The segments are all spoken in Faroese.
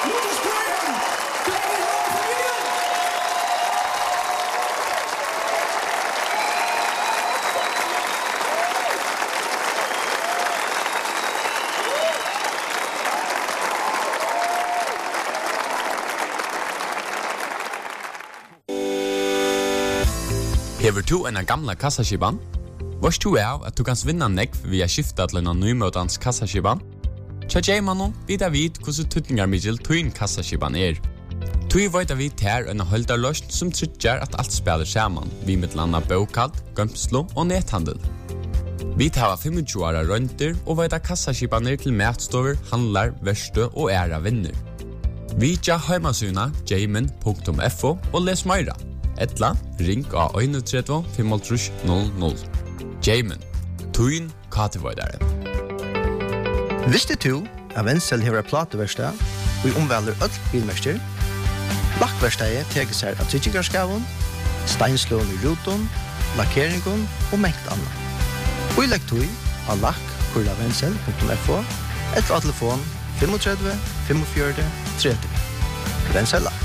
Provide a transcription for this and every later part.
Hever du en gamla kassaskiban? Vars du av at du kan vinna nekv via skifta til en nymøtans kassaskiban? Tja Jaimanon vita vid hvordan tutningarmidjel tuin kassaskiban Tui vita vid her en holdarløst som tryggjar at alt spiller saman, vi med landa bokald, gømslo og nethandel. Vi tar 25 åra rønter og vita kassaskibaner til matstover, handlar, verstø og æra vinner. Vi tja heimasuna jaimin.fo og les meira. Etla, ring av 31 35 00. Jaimin, tuin katevoidare. Visste du at Wenzel hever plateverstad og omvelder öll bilmester? Lakkverstadet teker seg av tryggingarskavun, steinslån i ruton, lakkeringen og mengt annet. Og i lektoi av lakk.wenzel.fo etter telefon 35 45 30. Wenzel Lakk.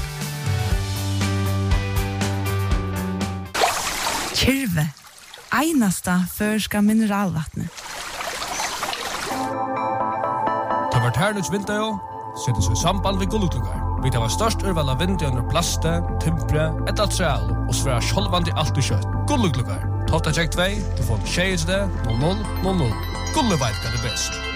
Kyrve, einasta førska mineralvattnet. Det var tærnuts vinter, settes vi samband ved gullutlugar. Vi tar størst urval av vinter under plaste, timpre, et altreal, og sværa sjolvandi alt i kjøtt. Gullutlugar. Tofta tjekk 2, du får 6 00 00. Gulleveit er det best.